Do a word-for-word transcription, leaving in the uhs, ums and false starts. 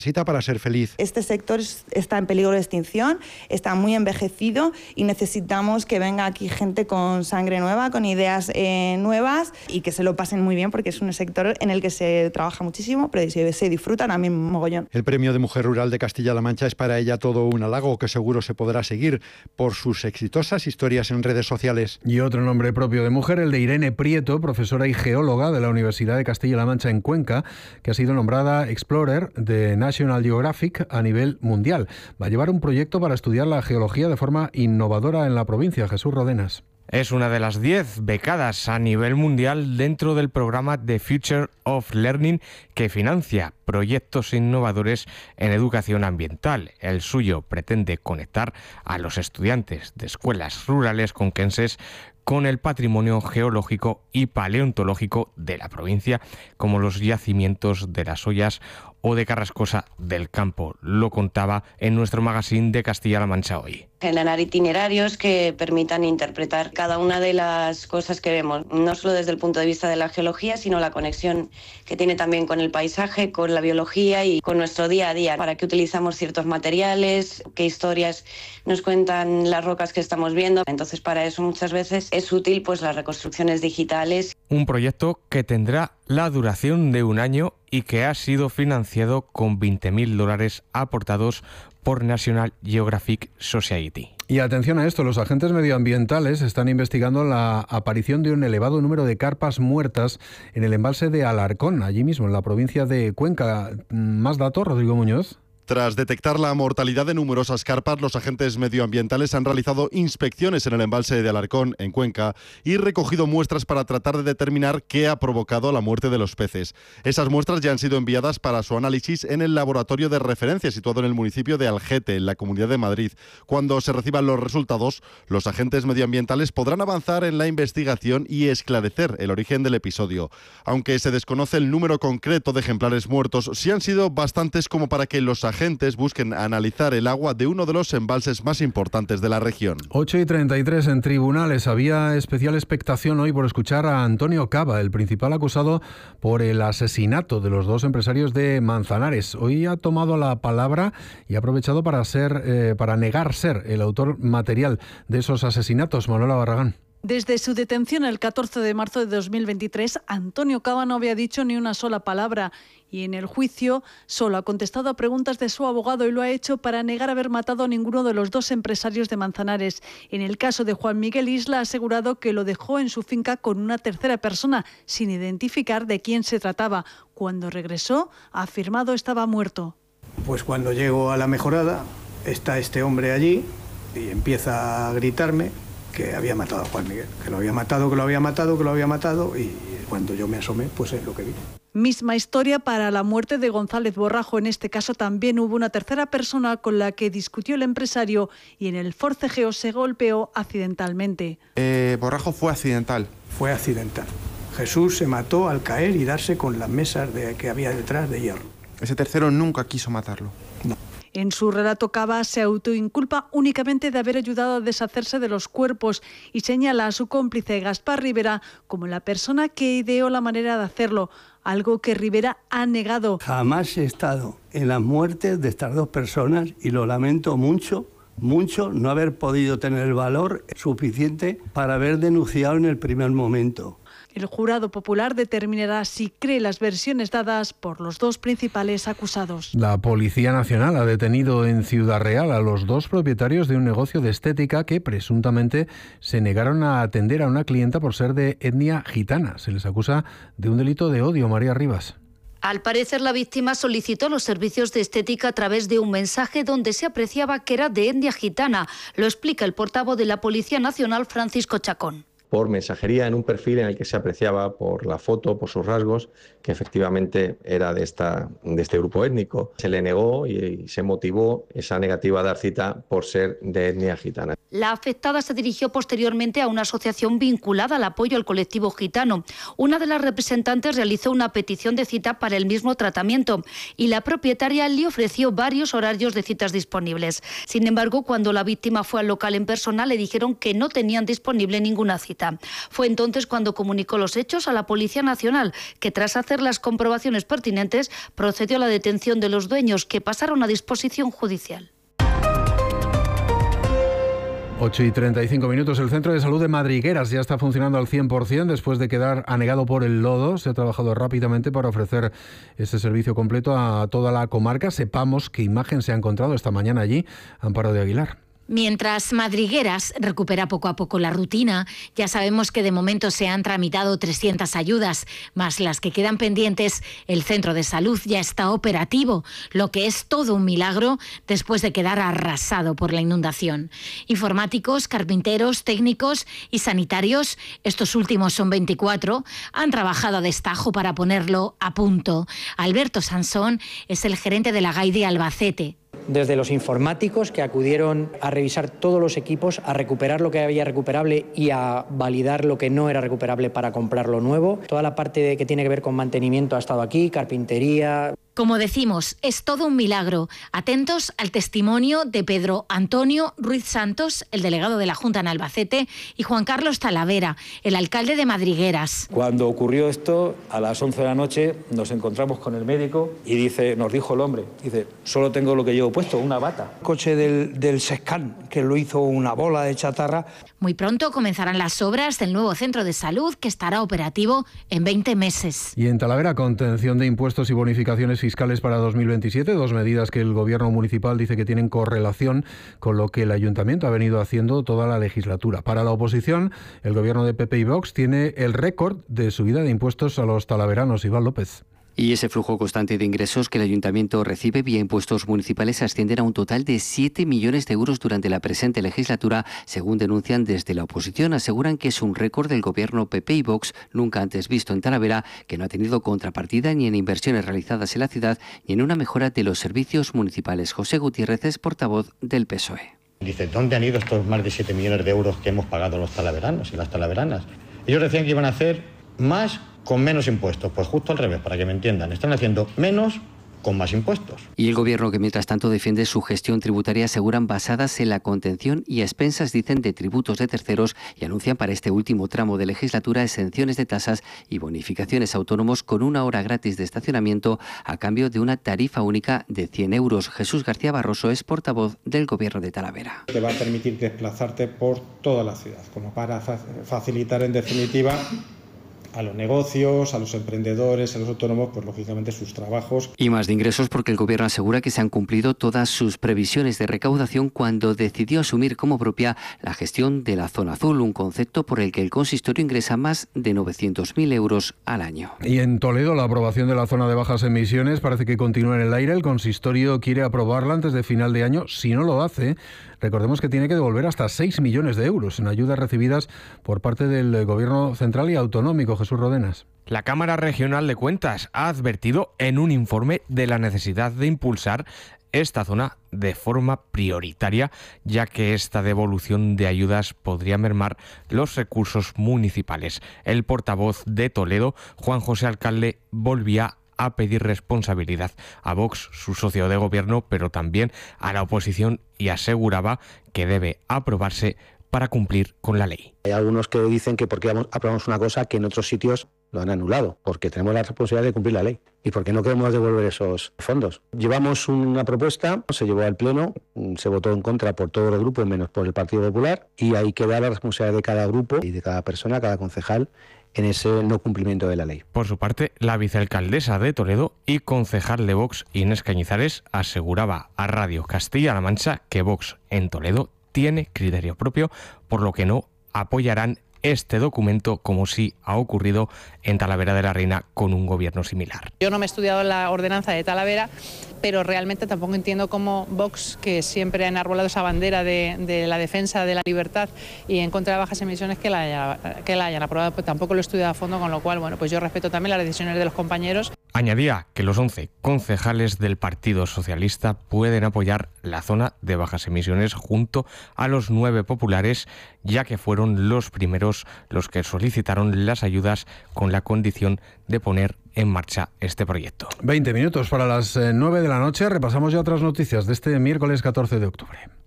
necesita para ser feliz. Este sector está en peligro de extinción, está muy envejecido y necesitamos que venga aquí gente con sangre nueva, con ideas eh, nuevas y que se lo pasen muy bien porque es un sector en el que se trabaja muchísimo, pero se, se disfruta también mogollón. El Premio de Mujer Rural de Castilla-La Mancha es para ella todo un halago que seguro se podrá seguir por sus exitosas historias en redes sociales. Y otro nombre propio de mujer, el de Irene Prieto, profesora y geóloga de la Universidad de Castilla-La Mancha en Cuenca, que ha sido nombrada Explorer de National Geographic a nivel mundial. Va a llevar un proyecto para estudiar la geología de forma innovadora en la provincia. Jesús Rodenas. Es una de las diez becadas a nivel mundial dentro del programa The Future of Learning que financia proyectos innovadores en educación ambiental. El suyo pretende conectar a los estudiantes de escuelas rurales conquenses con el patrimonio geológico y paleontológico de la provincia, como los yacimientos de las Ollas o de Carrascosa del Campo. Lo contaba en nuestro magazine de Castilla-La Mancha hoy. Generar itinerarios que permitan interpretar cada una de las cosas que vemos, no solo desde el punto de vista de la geología, sino la conexión que tiene también con el paisaje, con la biología y con nuestro día a día. Para qué utilizamos ciertos materiales, qué historias nos cuentan las rocas que estamos viendo. Entonces, para eso muchas veces es útil pues las reconstrucciones digitales. Un proyecto que tendrá la duración de un año y que ha sido financiado con veinte mil dólares aportados por National Geographic Society. Y atención a esto, los agentes medioambientales están investigando la aparición de un elevado número de carpas muertas en el embalse de Alarcón, allí mismo en la provincia de Cuenca. ¿Más datos, Rodrigo Muñoz? Tras detectar la mortalidad de numerosas carpas, los agentes medioambientales han realizado inspecciones en el embalse de Alarcón, en Cuenca, y recogido muestras para tratar de determinar qué ha provocado la muerte de los peces. Esas muestras ya han sido enviadas para su análisis en el laboratorio de referencia situado en el municipio de Algete, en la Comunidad de Madrid. Cuando se reciban los resultados, los agentes medioambientales podrán avanzar en la investigación y esclarecer el origen del episodio. Aunque se desconoce el número concreto de ejemplares muertos, sí han sido bastantes como para que los agentes agentes busquen analizar el agua de uno de los embalses más importantes de la región. ocho y treinta y tres en tribunales. Había especial expectación hoy por escuchar a Antonio Caba, el principal acusado por el asesinato de los dos empresarios de Manzanares. Hoy ha tomado la palabra y ha aprovechado para, ser, eh, para negar ser el autor material de esos asesinatos. Manuela Barragán. Desde su detención el catorce de marzo de dos mil veintitrés, Antonio Caba no había dicho ni una sola palabra y en el juicio solo ha contestado a preguntas de su abogado y lo ha hecho para negar haber matado a ninguno de los dos empresarios de Manzanares. En el caso de Juan Miguel Isla ha asegurado que lo dejó en su finca con una tercera persona, sin identificar de quién se trataba. Cuando regresó, ha afirmado estaba muerto. Pues cuando llego a la mejorada, está este hombre allí y empieza a gritarme que había matado a Juan Miguel, que lo había matado, que lo había matado, que lo había matado, y cuando yo me asomé, pues es lo que vi. Misma historia para la muerte de González Borrajo. En este caso también hubo una tercera persona con la que discutió el empresario y en el forcejeo se golpeó accidentalmente. Eh, Borrajo fue accidental. Fue accidental. Jesús se mató al caer y darse con las mesas de, que había detrás de hierro. Ese tercero nunca quiso matarlo. No. En su relato, Caba se autoinculpa únicamente de haber ayudado a deshacerse de los cuerpos y señala a su cómplice Gaspar Rivera como la persona que ideó la manera de hacerlo, algo que Rivera ha negado. Jamás he estado en las muertes de estas dos personas y lo lamento mucho, mucho no haber podido tener el valor suficiente para haber denunciado en el primer momento. El jurado popular determinará si cree las versiones dadas por los dos principales acusados. La Policía Nacional ha detenido en Ciudad Real a los dos propietarios de un negocio de estética que presuntamente se negaron a atender a una clienta por ser de etnia gitana. Se les acusa de un delito de odio. María Rivas. Al parecer, la víctima solicitó los servicios de estética a través de un mensaje donde se apreciaba que era de etnia gitana. Lo explica el portavoz de la Policía Nacional, Francisco Chacón. Por mensajería en un perfil en el que se apreciaba por la foto, por sus rasgos, que efectivamente era de, esta, de este grupo étnico. Se le negó y, y se motivó esa negativa a dar cita por ser de etnia gitana. La afectada se dirigió posteriormente a una asociación vinculada al apoyo al colectivo gitano. Una de las representantes realizó una petición de cita para el mismo tratamiento y la propietaria le ofreció varios horarios de citas disponibles. Sin embargo, cuando la víctima fue al local en persona, le dijeron que no tenían disponible ninguna cita. Ceuta. Fue entonces cuando comunicó los hechos a la Policía Nacional, que tras hacer las comprobaciones pertinentes procedió a la detención de los dueños, que pasaron a disposición judicial. ocho y treinta y cinco minutos. El Centro de Salud de Madrigueras ya está funcionando al cien por ciento después de quedar anegado por el lodo. Se ha trabajado rápidamente para ofrecer ese servicio completo a toda la comarca. Sepamos qué imagen se ha encontrado esta mañana allí. Amparo de Aguilar. Mientras Madrigueras recupera poco a poco la rutina, ya sabemos que de momento se han tramitado trescientas ayudas, más las que quedan pendientes. El centro de salud ya está operativo, lo que es todo un milagro después de quedar arrasado por la inundación. Informáticos, carpinteros, técnicos y sanitarios, estos últimos son veinticuatro, han trabajado a destajo para ponerlo a punto. Alberto Sansón es el gerente de la Gaide Albacete. Desde los informáticos que acudieron a revisar todos los equipos, a recuperar lo que había recuperable y a validar lo que no era recuperable para comprar lo nuevo. Toda la parte de, que tiene que ver con mantenimiento ha estado aquí, carpintería. Como decimos, es todo un milagro. Atentos al testimonio de Pedro Antonio Ruiz Santos, el delegado de la Junta en Albacete, y Juan Carlos Talavera, el alcalde de Madrigueras. Cuando ocurrió esto, a las once de la noche nos encontramos con el médico y dice, nos dijo el hombre, dice, solo tengo lo que llevo puesto, una bata. El coche del, del Sescan, que lo hizo una bola de chatarra. Muy pronto comenzarán las obras del nuevo centro de salud, que estará operativo en veinte meses. Y en Talavera, contención de impuestos y bonificaciones fiscales para dos mil veintisiete, dos medidas que el gobierno municipal dice que tienen correlación con lo que el ayuntamiento ha venido haciendo toda la legislatura. Para la oposición, el gobierno de P P y Vox tiene el récord de subida de impuestos a los talaveranos. Iván López. Y ese flujo constante de ingresos que el ayuntamiento recibe vía impuestos municipales ascienden a un total de siete millones de euros durante la presente legislatura, según denuncian desde la oposición. Aseguran que es un récord del gobierno P P y Vox nunca antes visto en Talavera, que no ha tenido contrapartida ni en inversiones realizadas en la ciudad ni en una mejora de los servicios municipales. José Gutiérrez es portavoz del P S O E. Dice, ¿dónde han ido estos más de siete millones de euros que hemos pagado los talaveranos y las talaveranas? Ellos decían que iban a hacer más con menos impuestos. Pues justo al revés, para que me entiendan. Están haciendo menos con más impuestos. Y el gobierno, que mientras tanto defiende su gestión tributaria, aseguran basadas en la contención y a expensas, dicen, de tributos de terceros, y anuncian para este último tramo de legislatura exenciones de tasas y bonificaciones a autónomos con una hora gratis de estacionamiento a cambio de una tarifa única de cien euros. Jesús García Barroso es portavoz del gobierno de Talavera. Te va a permitir desplazarte por toda la ciudad, como para facilitar en definitiva a los negocios, a los emprendedores, a los autónomos, pues lógicamente sus trabajos. Y más de ingresos, porque el gobierno asegura que se han cumplido todas sus previsiones de recaudación cuando decidió asumir como propia la gestión de la zona azul, un concepto por el que el consistorio ingresa más de novecientos mil euros al año. Y en Toledo, la aprobación de la zona de bajas emisiones parece que continúa en el aire. El consistorio quiere aprobarla antes de final de año. Si no lo hace, recordemos que tiene que devolver hasta seis millones de euros en ayudas recibidas por parte del gobierno central y autonómico. Jesús Rodenas. La Cámara Regional de Cuentas ha advertido en un informe de la necesidad de impulsar esta zona de forma prioritaria, ya que esta devolución de ayudas podría mermar los recursos municipales. El portavoz de Toledo, Juan José Alcalde, volvía a pedir responsabilidad a Vox, su socio de gobierno, pero también a la oposición, y aseguraba que debe aprobarse para cumplir con la ley. Hay algunos que dicen que porque aprobamos una cosa que en otros sitios lo han anulado, porque tenemos la responsabilidad de cumplir la ley y porque no queremos devolver esos fondos. Llevamos una propuesta, se llevó al Pleno, se votó en contra por todos los grupos menos por el Partido Popular, y ahí queda la responsabilidad de cada grupo y de cada persona, cada concejal, en ese no cumplimiento de la ley. Por su parte, la vicealcaldesa de Toledo y concejal de Vox, Inés Cañizares, aseguraba a Radio Castilla-La Mancha que Vox en Toledo tiene criterio propio, por lo que no apoyarán este documento, como sí ha ocurrido en Talavera de la Reina con un gobierno similar. Yo no me he estudiado la ordenanza de Talavera, pero realmente tampoco entiendo cómo Vox, que siempre ha enarbolado esa bandera de, de la defensa de la libertad y en contra de bajas emisiones, que la, haya, que la hayan aprobado, pues tampoco lo he estudiado a fondo, con lo cual, bueno, pues yo respeto también las decisiones de los compañeros. Añadía que los once concejales del Partido Socialista pueden apoyar la zona de bajas emisiones junto a los nueve populares, ya que fueron los primeros los que solicitaron las ayudas con la condición de poner en marcha este proyecto. veinte minutos para las nueve de la noche. Repasamos ya otras noticias de este miércoles catorce de octubre.